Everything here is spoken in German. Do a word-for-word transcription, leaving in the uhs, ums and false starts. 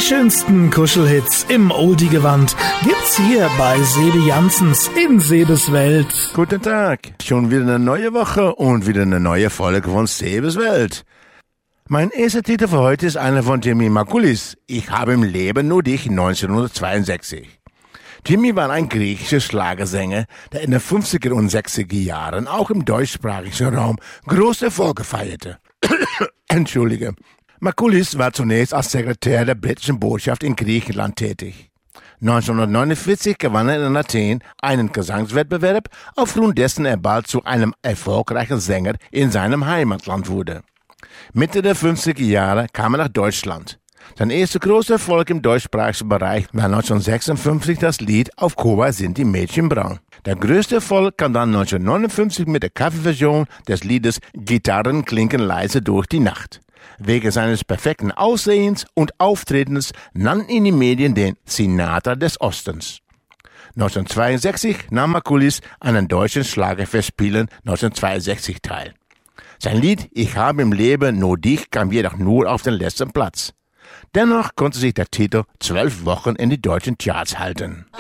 schönsten Kuschelhits im Oldie-Gewand gibt's hier bei Sebi Janssens in Sebes Welt. Guten Tag, schon wieder eine neue Woche und wieder eine neue Folge von Sebes Welt. Mein erster Titel für heute ist einer von Jimmy Margulis. Ich habe im Leben nur dich, neunzehnhundertzweiundsechzig. Jimmy war ein griechischer Schlagersänger, der in den fünfziger und sechziger Jahren auch im deutschsprachigen Raum große Erfolge feierte. Entschuldige. Margulis war zunächst als Sekretär der britischen Botschaft in Griechenland tätig. neunzehnhundertneunundvierzig gewann er in Athen einen Gesangswettbewerb, aufgrund dessen er bald zu einem erfolgreichen Sänger in seinem Heimatland wurde. Mitte der fünfziger Jahre kam er nach Deutschland. Sein erster großer Erfolg im deutschsprachigen Bereich war neunzehnhundertsechsundfünfzig das Lied Auf Kuba sind die Mädchen braun. Der größte Erfolg kam dann neunzehnhundertneunundfünfzig mit der Coverversion des Liedes Gitarren klingen leise durch die Nacht. Wegen seines perfekten Aussehens und Auftretens nannten ihn die Medien den Sinatra des Ostens. neunzehnhundertzweiundsechzig nahm Margulis an den deutschen Schlagerfestspielen neunzehnhundertzweiundsechzig teil. Sein Lied Ich habe im Leben nur dich kam jedoch nur auf den letzten Platz. Dennoch konnte sich der Titel zwölf Wochen in die deutschen Charts halten.